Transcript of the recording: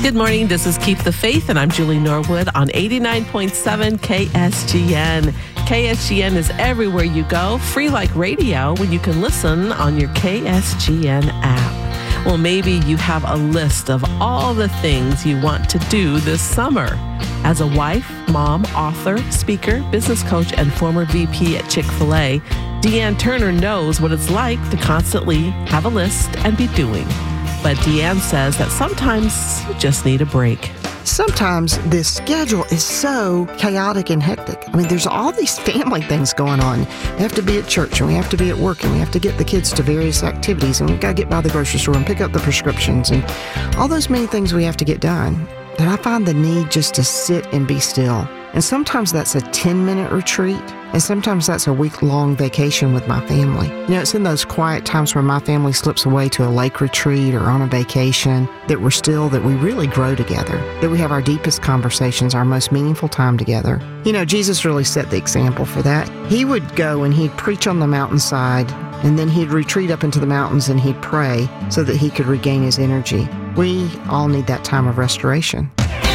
Good morning. This is Keep the Faith, and I'm Julie Norwood on 89.7 KSGN. KSGN is everywhere you go, free like radio when you can listen on your KSGN app. Well, maybe you have a list of all the things you want to do this summer. As a wife, mom, author, speaker, business coach, and former VP at Chick-fil-A, Deanne Turner knows what it's like to constantly have a list and be doing. But Deanne says that sometimes you just need a break. Sometimes this schedule is so chaotic and hectic. I mean, there's all these family things going on. We have to be at church, and we have to be at work, and we have to get the kids to various activities, and we've got to get by the grocery store and pick up the prescriptions, and all those many things we have to get done. And I find the need just to sit and be still. And sometimes that's a 10-minute retreat, and sometimes that's a week-long vacation with my family. You know, it's in those quiet times where my family slips away to a lake retreat or on a vacation that we're still, that we really grow together, that we have our deepest conversations, our most meaningful time together. You know, Jesus really set the example for that. He would go and he'd preach on the mountainside, and then he'd retreat up into the mountains and he'd pray so that he could regain his energy. We all need that time of restoration.